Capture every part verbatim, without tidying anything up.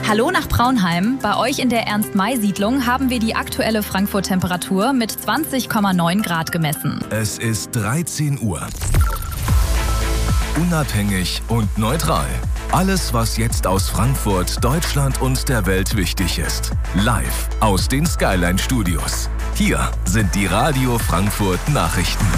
Hallo nach Braunheim. Bei euch in der Ernst-May-Siedlung haben wir die aktuelle Frankfurt-Temperatur mit zwanzig Komma neun Grad gemessen. Es ist dreizehn Uhr. Unabhängig und neutral. Alles, was jetzt aus Frankfurt, Deutschland und der Welt wichtig ist. Live aus den Skyline Studios. Hier sind die Radio Frankfurt Nachrichten.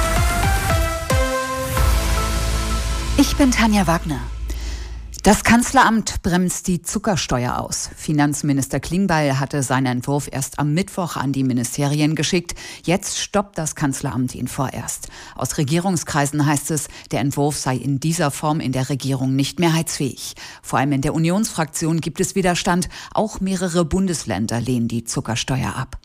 Ich bin Tanja Wagner. Das Kanzleramt bremst die Zuckersteuer aus. Finanzminister Klingbeil hatte seinen Entwurf erst am Mittwoch an die Ministerien geschickt. Jetzt stoppt das Kanzleramt ihn vorerst. Aus Regierungskreisen heißt es, der Entwurf sei in dieser Form in der Regierung nicht mehrheitsfähig. Vor allem in der Unionsfraktion gibt es Widerstand. Auch mehrere Bundesländer lehnen die Zuckersteuer ab.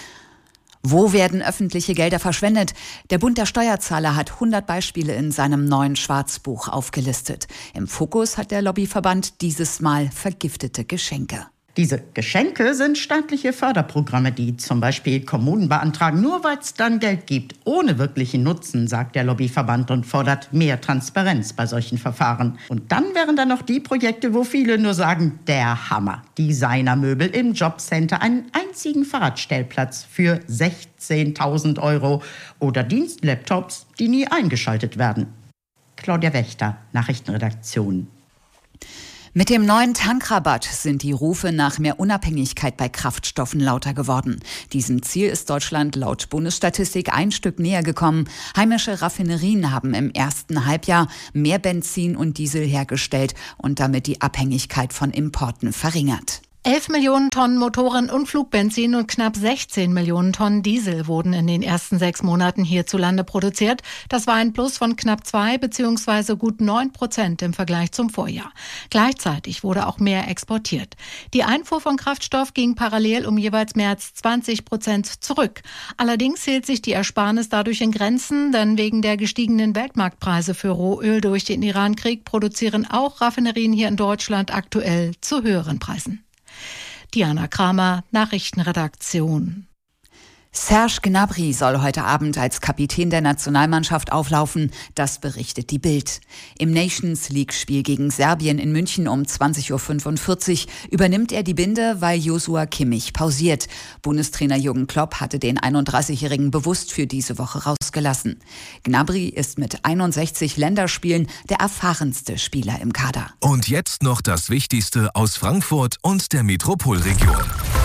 Wo werden öffentliche Gelder verschwendet? Der Bund der Steuerzahler hat hundert Beispiele in seinem neuen Schwarzbuch aufgelistet. Im Fokus hat der Lobbyverband dieses Mal vergiftete Geschenke. Diese Geschenke sind staatliche Förderprogramme, die zum Beispiel Kommunen beantragen, nur weil es dann Geld gibt, ohne wirklichen Nutzen, sagt der Lobbyverband und fordert mehr Transparenz bei solchen Verfahren. Und dann wären da noch die Projekte, wo viele nur sagen, der Hammer. Designermöbel im Jobcenter, einen einzigen Fahrradstellplatz für sechzehntausend Euro oder Dienstlaptops, die nie eingeschaltet werden. Claudia Wächter, Nachrichtenredaktion. Mit dem neuen Tankrabatt sind die Rufe nach mehr Unabhängigkeit bei Kraftstoffen lauter geworden. Diesem Ziel ist Deutschland laut Bundesstatistik ein Stück näher gekommen. Heimische Raffinerien haben im ersten Halbjahr mehr Benzin und Diesel hergestellt und damit die Abhängigkeit von Importen verringert. elf Millionen Tonnen Motoren- und Flugbenzin und knapp sechzehn Millionen Tonnen Diesel wurden in den ersten sechs Monaten hierzulande produziert. Das war ein Plus von knapp zwei bzw. gut neun Prozent im Vergleich zum Vorjahr. Gleichzeitig wurde auch mehr exportiert. Die Einfuhr von Kraftstoff ging parallel um jeweils mehr als zwanzig Prozent zurück. Allerdings hielt sich die Ersparnis dadurch in Grenzen, denn wegen der gestiegenen Weltmarktpreise für Rohöl durch den Irankrieg produzieren auch Raffinerien hier in Deutschland aktuell zu höheren Preisen. Diana Kramer, Nachrichtenredaktion. Serge Gnabry soll heute Abend als Kapitän der Nationalmannschaft auflaufen, das berichtet die Bild. Im Nations-League-Spiel gegen Serbien in München um zwanzig Uhr fünfundvierzig übernimmt er die Binde, weil Joshua Kimmich pausiert. Bundestrainer Jürgen Klopp hatte den einunddreißigjährigen bewusst für diese Woche rausgelassen. Gnabry ist mit einundsechzig Länderspielen der erfahrenste Spieler im Kader. Und jetzt noch das Wichtigste aus Frankfurt und der Metropolregion.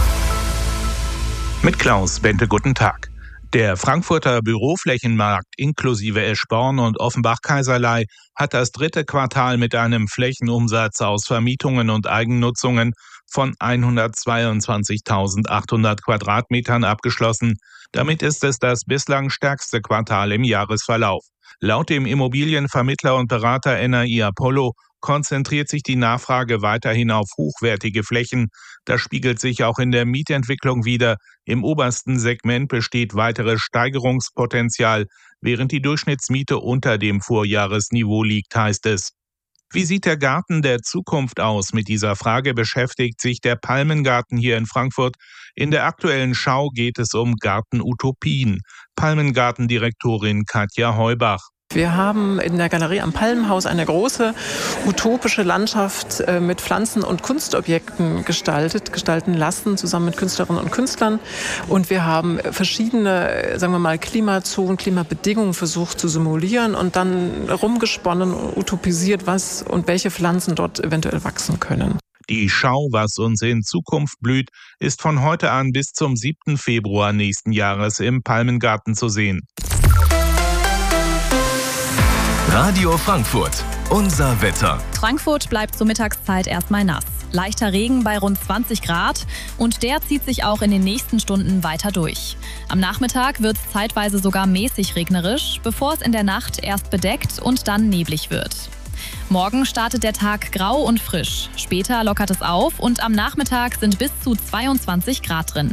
Mit Klaus Bente, guten Tag. Der Frankfurter Büroflächenmarkt inklusive Eschborn und Offenbach-Kaiserlei hat das dritte Quartal mit einem Flächenumsatz aus Vermietungen und Eigennutzungen von hundertzweiundzwanzigtausendachthundert Quadratmetern abgeschlossen. Damit ist es das bislang stärkste Quartal im Jahresverlauf. Laut dem Immobilienvermittler und Berater N R I Apollo konzentriert sich die Nachfrage weiterhin auf hochwertige Flächen. Das spiegelt sich auch in der Mietentwicklung wider. Im obersten Segment besteht weiteres Steigerungspotenzial, während die Durchschnittsmiete unter dem Vorjahresniveau liegt, heißt es. Wie sieht der Garten der Zukunft aus? Mit dieser Frage beschäftigt sich der Palmengarten hier in Frankfurt. In der aktuellen Schau geht es um Gartenutopien. Palmengartendirektorin Katja Heubach. Wir haben in der Galerie am Palmenhaus eine große utopische Landschaft mit Pflanzen- und Kunstobjekten gestaltet, gestalten lassen, zusammen mit Künstlerinnen und Künstlern. Und wir haben verschiedene, sagen wir mal, Klimazonen, Klimabedingungen versucht zu simulieren und dann rumgesponnen, utopisiert, was und welche Pflanzen dort eventuell wachsen können. Die Schau, was uns in Zukunft blüht, ist von heute an bis zum siebten Februar nächsten Jahres im Palmengarten zu sehen. Radio Frankfurt, unser Wetter. Frankfurt bleibt zur Mittagszeit erstmal nass. Leichter Regen bei rund zwanzig Grad und der zieht sich auch in den nächsten Stunden weiter durch. Am Nachmittag wird es zeitweise sogar mäßig regnerisch, bevor es in der Nacht erst bedeckt und dann neblig wird. Morgen startet der Tag grau und frisch. Später lockert es auf und am Nachmittag sind bis zu zweiundzwanzig Grad drin.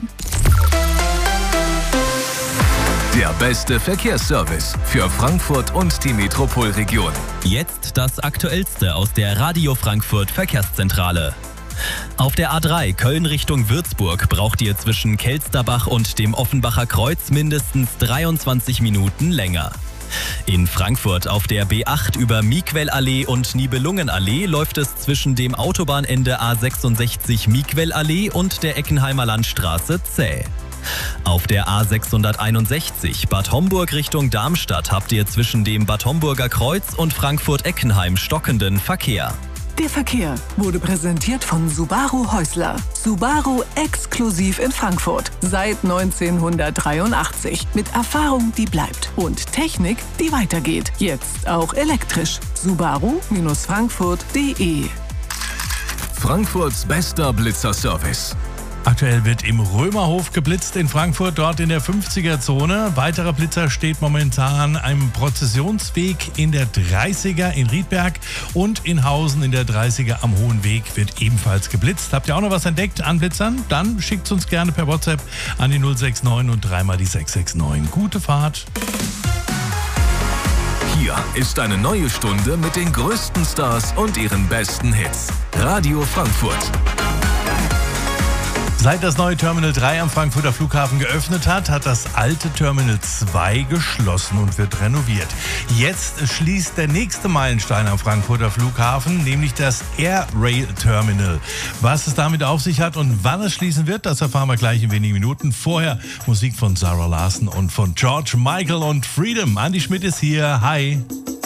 Der beste Verkehrsservice für Frankfurt und die Metropolregion. Jetzt das Aktuellste aus der Radio Frankfurt Verkehrszentrale. Auf der A drei Köln Richtung Würzburg braucht ihr zwischen Kelsterbach und dem Offenbacher Kreuz mindestens dreiundzwanzig Minuten länger. In Frankfurt auf der B acht über Miquellallee und Nibelungenallee läuft es zwischen dem Autobahnende A sechsundsechzig Miquellallee und der Eckenheimer Landstraße zäh. Auf der A sechshunderteinundsechzig Bad Homburg Richtung Darmstadt habt ihr zwischen dem Bad Homburger Kreuz und Frankfurt-Eckenheim stockenden Verkehr. Der Verkehr wurde präsentiert von Subaru Häusler. Subaru exklusiv in Frankfurt. Seit neunzehnhundertdreiundachtzig. Mit Erfahrung, die bleibt. Und Technik, die weitergeht. Jetzt auch elektrisch. Subaru Frankfurt punkt de. Frankfurts bester Blitzerservice. Aktuell wird im Römerhof geblitzt in Frankfurt, dort in der fünfziger-Zone. Weiterer Blitzer steht momentan am Prozessionsweg in der dreißiger in Riedberg und in Hausen in der dreißiger am Hohen Weg wird ebenfalls geblitzt. Habt ihr auch noch was entdeckt an Blitzern? Dann schickt uns gerne per WhatsApp an die null sechs neun und dreimal die sechs sechs neun. Gute Fahrt! Hier ist eine neue Stunde mit den größten Stars und ihren besten Hits. Radio Frankfurt. Seit das neue Terminal drei am Frankfurter Flughafen geöffnet hat, hat das alte Terminal zwei geschlossen und wird renoviert. Jetzt schließt der nächste Meilenstein am Frankfurter Flughafen, nämlich das Air Rail Terminal. Was es damit auf sich hat und wann es schließen wird, das erfahren wir gleich in wenigen Minuten. Vorher Musik von Zara Larsson und von George Michael und Freedom. Andi Schmidt ist hier. Hi.